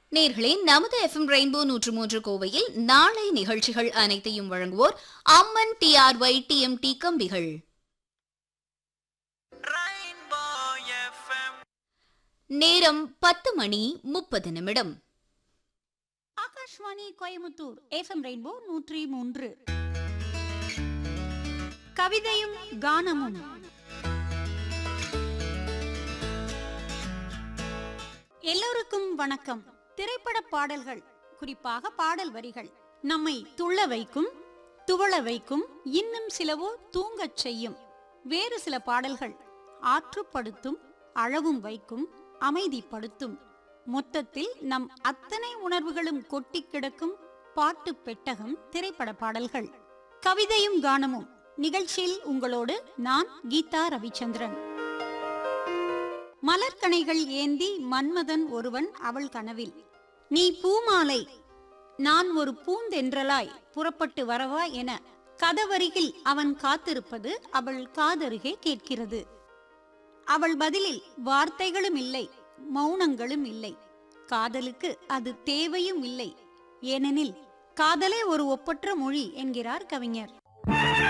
நேர்களே, நமது FM rainbow 103 கோவையில் நாளை நிகழ்ச்சிகள் அனைத்தையும் வழங்குவோர் அம்மன் டிஆர்ஒய் டிஎம்டி கம்பிகள். நேரம் 10:30. Akashvani Coimbatore FM rainbow 103. கவிதையும் கானமும். எல்லோருக்கும் வணக்கம். திரைப்பட பாடல்கள், குறிப்பாக பாடல் வரிகள் நம்மை துள்ள வைக்கும், துவள வைக்கும், இன்னும் சிலவோ தூங்கச் செய்யும். வேறு சில பாடல்கள் ஆற்றுப்படுத்தும், அழவும் வைக்கும், அமைதிப்படுத்தும். மொத்தத்தில் நம் அத்தனை உணர்வுகளும் கொட்டி கிடக்கும் பாட்டு பெட்டகம் திரைப்பட பாடல்கள். கவிதையும் கானமும் நிகழ்ச்சியில் உங்களோடு நான் கீதா ரவிச்சந்திரன். மலர்கணைகள் ஏந்தி மன்மதன் ஒருவன் அவள் கனவில். நீ பூமாலை, நான் ஒரு பூந்தென்றலாய் புறப்பட்டு வரவா என கதவருகில் அவன் காத்திருப்பது அவள் காதருகே கேட்கிறது. அவள் பதிலில் வார்த்தைகளும் இல்லை, மௌனங்களும் இல்லை. காதலுக்கு அது தேவையும் இல்லை. ஏனெனில் காதலே ஒரு ஒப்பற்ற மொழி என்கிறார் கவிஞர்.